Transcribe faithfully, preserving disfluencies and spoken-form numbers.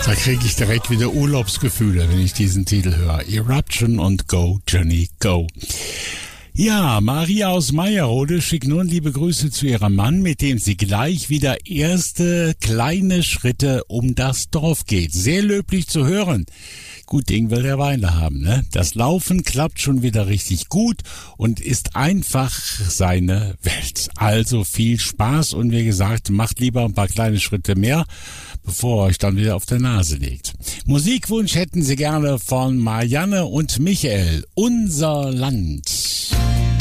Da kriege ich direkt wieder Urlaubsgefühle, wenn ich diesen Titel höre. Eruption und Go, Johnny, Go. Ja, Maria aus Meierode schickt nun liebe Grüße zu ihrem Mann, mit dem sie gleich wieder erste kleine Schritte um das Dorf geht. Sehr löblich zu hören. Gut Ding will der Weile haben, ne? Das Laufen klappt schon wieder richtig gut und ist einfach seine Welt. Also viel Spaß und wie gesagt, macht lieber ein paar kleine Schritte mehr, bevor ihr euch dann wieder auf der Nase legt. Musikwunsch hätten sie gerne von Marianne und Michael. Unser Land.